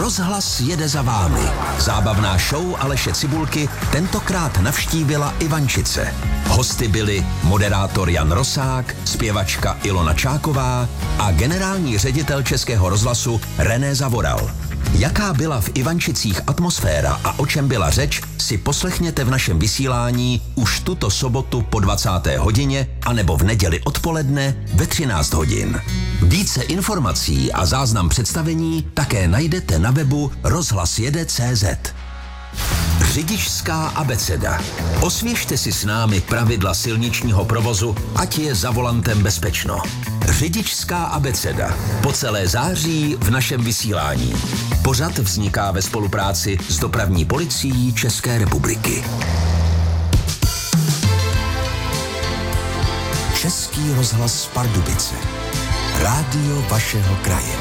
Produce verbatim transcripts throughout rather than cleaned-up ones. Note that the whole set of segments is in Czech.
Rozhlas jede za vámi. Zábavná show Aleše Cibulky tentokrát navštívila Ivančice. Hosty byli moderátor Jan Rosák, zpěvačka Ilona Čáková a generální ředitel Českého rozhlasu René Zavoral. Jaká byla v Ivančicích atmosféra a o čem byla řeč, si poslechněte v našem vysílání už tuto sobotu po dvacáté hodině anebo v neděli odpoledne ve třináct hodin. Více informací a záznam představení také najdete na webu rozhlas jede tečka cé zet. Řidičská abeceda. Osvěžte si s námi pravidla silničního provozu, ať je za volantem bezpečno. Řidičská abeceda. Po celé září v našem vysílání. Pořad vzniká ve spolupráci s Dopravní policií České republiky. Český rozhlas Pardubice. Rádio vašeho kraje.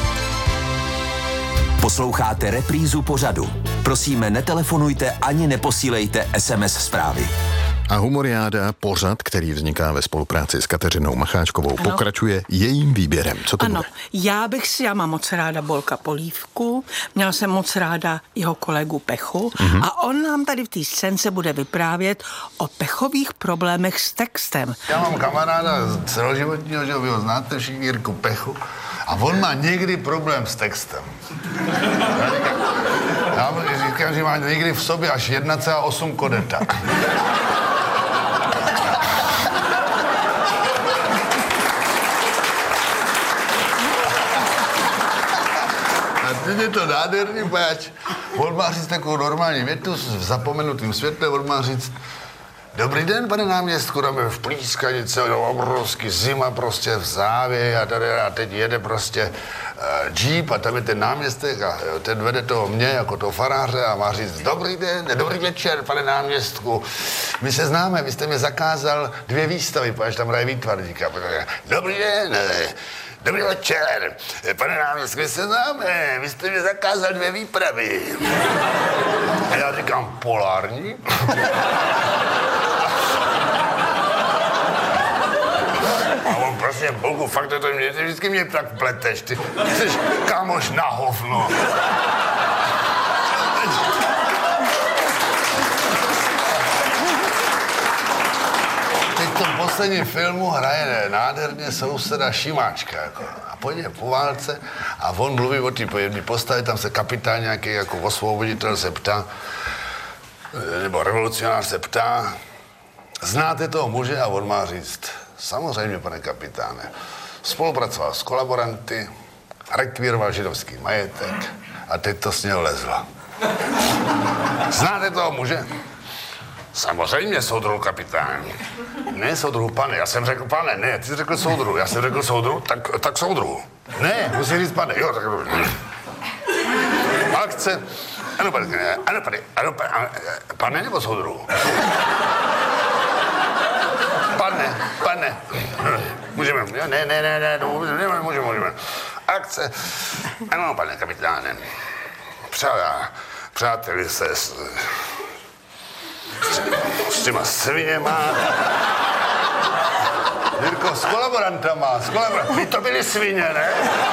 Posloucháte reprízu pořadu. Prosíme, netelefonujte ani neposílejte es em es zprávy. A Humoriáda, pořad, který vzniká ve spolupráci s Kateřinou Macháčkovou, ano. pokračuje jejím výběrem. Co to ano, bude? já bych si, já mám moc ráda Bolka Polívku, měla jsem moc ráda jeho kolegu Pechu mm-hmm. a on nám tady v té scénce bude vyprávět o pechových problémech s textem. Já mám kamaráda celoživotního, že vy ho znáte všichni, Jirku Pechu, a on má někdy problém s textem. Já říkám, já říkám, že má někdy v sobě až jedna celá osm kodeta. A teď je to nádherný, páč. On má říct takovou normální větu v zapomenutým světle, on má říct: Dobrý den, pane náměstku, tam je v Plískanice, obrovský zima prostě v závě a tady a teď jede prostě uh, jeep a tam je ten náměstek a ten vede toho mě jako toho faráře a má říct: Dobrý den, dobrý večer, pane náměstku, my se známe, vy jste mě zakázal dvě výstavy, protože tam hraje výtvarníka. Dobrý den, dobrý večer, pane náměstku, my se známe, vy jste mě zakázal dvě výpravy. A já říkám: Polární? A on prostě, Bogu, fakt to mě, ty vždycky mě tak pleteš, ty jsi kámoš na hovno. Teď v tom posledním filmu hraje nádherně souseda Šimáčka, jako, a pojde po válce a on mluví o té postavě, tam se kapitán nějaký jako osvoboditel se ptá, nebo revolucionář se ptá: Znáte toho muže? A on má říct: Samozřejmě, pane kapitáne. Spolupracoval s kolaboranty, rekvíroval židovský majetek a teď to s něho lezlo. Znáte toho muže? Samozřejmě, soudruhu kapitán. Ne, soudruhu, pane, já jsem řekl pane, ne, ty jsi řekl soudruhu, já jsem řekl soudruhu, tak, tak soudruhu. Ne, musí říct pane, jo, tak... Akce, ano, pane, ano, pane, ano, pane, pane nebo soudruhu? Pane, pane, můžeme, ne, ne, ne, ne, ne, můžeme, můžeme. Akce, ano, pane kapitáne, přátelé, přáteli se s, s, s těma sviněma, Jirko, s kolaborantama, s kolaborantama, vy to byli svině, ne?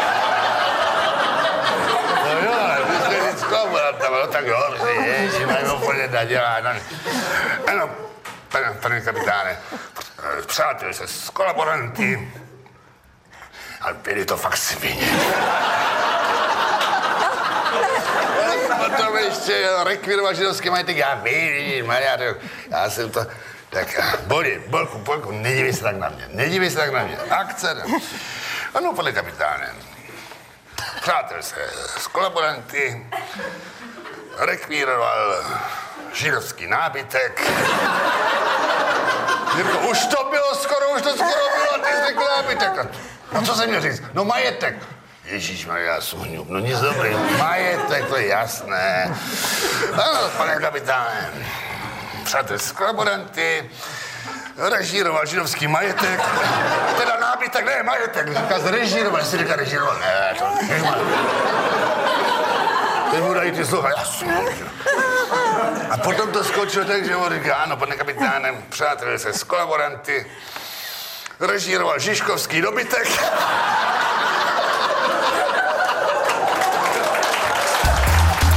No jo, vy jste říct s kolaborantama, no tak jo, ježi, mají úplně nadělá, no. Ano, pane, pane kapitáne, přáteli se s kolaboranty, ale byli to fakt svině. Potom ještě rekvíroval židovský majetek, já vím, já, já jsem to, tak boli, bolku, bolku, nedívej se tak na mě, nedívej se tak na mě, akce, ano, pane kapitáne, přátel se s kolaboranty, rekvíroval židovský nábytek. Jirko, už to bylo skoro, už to skoro bylo, ty jsi řekl nábytek. No co jsem měl říct? No majetek. Ježíšmarja, já jsem hňup, no nic dobrý. Majetek, to je jasné. Ano, pane kapitáne, přátel s kolaboranty, režíroval židovský majetek, teda nábytek, ne, majetek. Říká, zrežíroval, jestli říká režíroval, ne, to nemá. Teď mu dají ty slova, jasný. A potom to skočilo tak, že on říká: Ano, pane kapitáne, přátelé se s kolaboranty, režíroval žižkovský dobytek.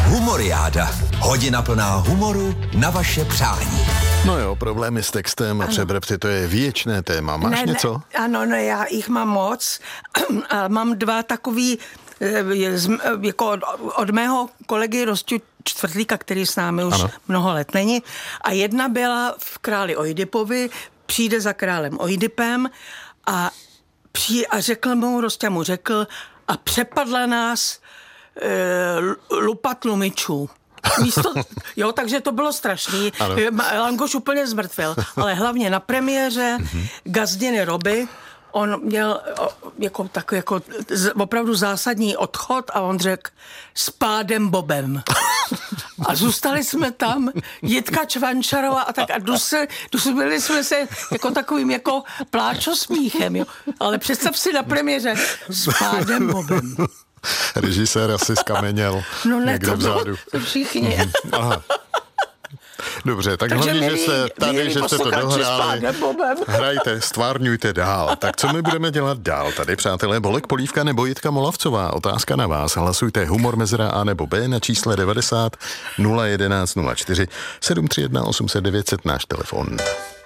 Humoriáda. Hodina plná humoru na vaše přání. No jo, problémy s textem a přebrepty, to je věčné téma. Máš ne, něco? Ne, ano, no já jich mám moc. A mám dva takový, jako od, od mého kolegy Rosťu Čtvrtlíka, který s námi už ano. mnoho let není. A jedna byla v Králi Oidipovi, přijde za králem Oidipem a, přijde, a řekl mu, Rosťa mu řekl, a přepadla nás e, lupa tlumičů. Místo, jo, takže to bylo strašný. Ano. Langoš úplně zmrtvil, ale hlavně na premiéře Gazdiny Roby on měl jako tak jako opravdu zásadní odchod a on řekl s pádem Bobem. A zůstali jsme tam, Jitka Čvančarová a tak a dusili, dusili jsme se jako takovým jako pláčosmíchem, jo. Ale představ si na premiéře s pádem Bobem. Režisér asi skameněl no ne, někde to vzadu. To všichni. Aha. Dobře, tak Takže hlavně, milí, že jste tady, že jste to dohráli. Hrajte, stvárňujte dál. Tak co my budeme dělat dál tady, přátelé? Bolek Polívka nebo Jitka Molavcová? Otázka na vás. Hlasujte humor mezera A nebo B na čísle devadesát nula jedenáct nula čtyři sedm tři jedna osm set devět set náš telefon.